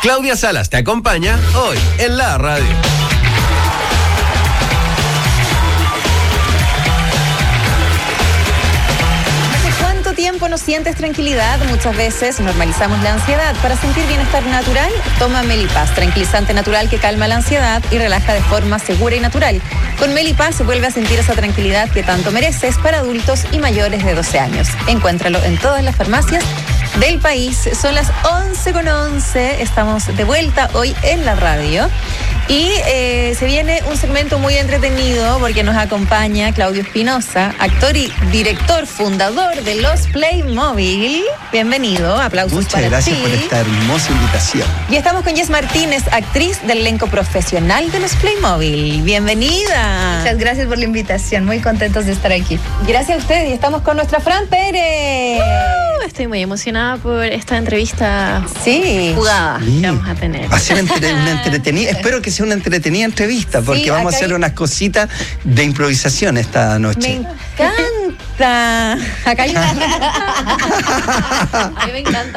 Claudia Salas te acompaña hoy en la radio. Tiempo no sientes tranquilidad, muchas veces normalizamos la ansiedad. Para sentir bienestar natural, toma Melipaz, tranquilizante natural que calma la ansiedad y relaja de forma segura y natural. Con Melipaz se vuelve a sentir esa tranquilidad que tanto mereces para adultos y mayores de 12 años. Encuéntralo en todas las farmacias del país. Son las 11:11, estamos de vuelta hoy en la radio. Y se viene un segmento muy entretenido porque nos acompaña Claudio Espinosa, actor y director fundador de los Playmobil. Bienvenido, aplausos Muchas para gracias ti. por esta hermosa invitación. Y estamos con Jess Martínez, actriz del elenco profesional de los Playmobil. Bienvenida. Muchas gracias por la invitación, muy contentos de estar aquí. Gracias a usted y estamos con nuestra Fran Pérez. Estoy muy emocionada por esta entrevista jugada Sí. que vamos a tener. Va a ser una entretenida, espero que sea una entretenida entrevista, porque vamos a hacer unas cositas de improvisación esta noche. Me encanta. Acá hay A mí me encanta.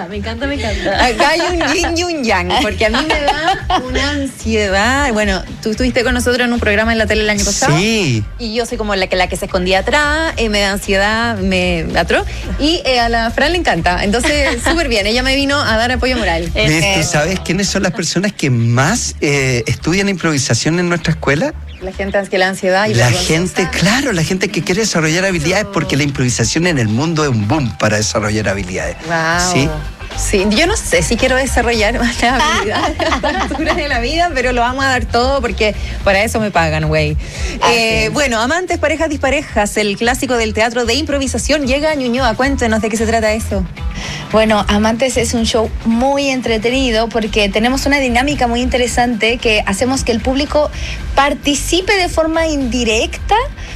Acá hay un yin y un yang, porque a mí me da una ansiedad. Bueno, tú estuviste con nosotros en un programa en la tele el año pasado. Sí. Y yo soy como la que se escondía atrás, me da ansiedad, me atroz. Y a la Fran le encanta. Entonces, súper bien. Ella me vino a dar apoyo moral. ¿Tú sabes quiénes son las personas que más estudian improvisación en nuestra escuela? La gente que la ansiedad y La vergonzosa. gente, claro, la gente que quiere desarrollar habilidades, porque la improvisación en el mundo es un boom para desarrollar habilidades. Wow. ¿Sí? Sí, yo no sé si quiero desarrollar más las habilidades a esta altura de la vida, pero lo vamos a dar todo porque para eso me pagan, güey. Bueno, amantes, parejas, disparejas, el clásico del teatro de improvisación llega a Ñuñoa. Cuéntenos de qué se trata eso. Bueno, Amantes es un show muy entretenido porque tenemos una dinámica muy interesante que hacemos que el público participe de forma indirecta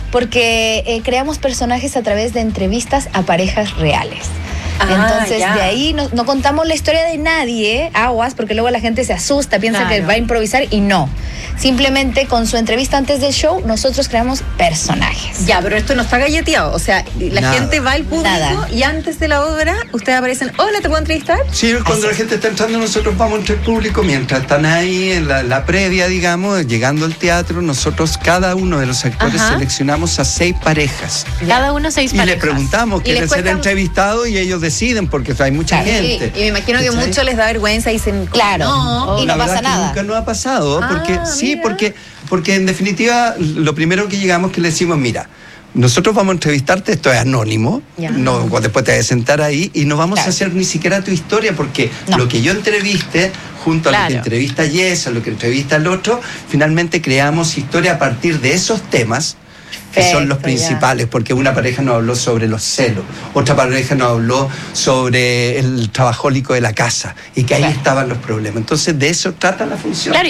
porque creamos personajes a través de entrevistas a parejas reales. Entonces, de ahí no contamos la historia de nadie, aguas, porque luego la gente se asusta, piensa que va a improvisar y no. Simplemente con su entrevista antes del show, nosotros creamos personajes. Ya, pero esto no está galleteado. O sea, la gente va al público y antes de la obra, ustedes aparecen, hola, ¿te puedo entrevistar? Sí, cuando la gente está entrando, nosotros vamos entre el público. Mientras están ahí en la previa, digamos, llegando al teatro, nosotros, cada uno de los actores, seleccionamos a 6 parejas. Cada uno 6 parejas. Y les preguntamos, ¿quieren ser entrevistados? Y ellos deciden, porque hay mucha gente. Y me imagino que muchos les da vergüenza y dicen, claro, y no pasa nada. Nunca nos ha pasado, porque en definitiva, lo primero que llegamos que le decimos, mira, nosotros vamos a entrevistarte, esto es anónimo, no, después te vas a sentar ahí y no vamos a hacer ni siquiera tu historia, porque lo que yo entreviste, junto a lo que entrevista Jess, a lo que entrevista el otro, finalmente creamos historia a partir de esos temas, que son los principales, porque una pareja nos habló sobre los celos, otra pareja nos habló sobre el trabajólico de la casa, y que ahí estaban los problemas. Entonces, de eso trata la función. Claro,